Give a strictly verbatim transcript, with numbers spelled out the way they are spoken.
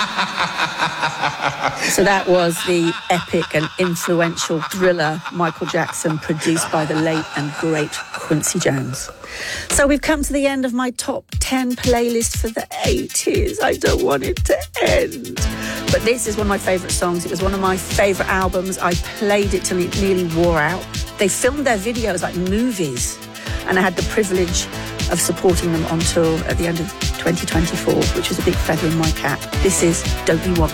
So that was the epic and influential Thriller, Michael Jackson, produced by the late and great Quincy Jones. So we've come to the end of my top ten playlist for the eighties. I don't want it to end. But this is one of my favourite songs. It was one of my favourite albums. I played it till it nearly wore out. They filmed their videos like movies, and I had the privilege of supporting them on tour at the end of twenty twenty-four, which was a big feather in my cap. This is Don't You Want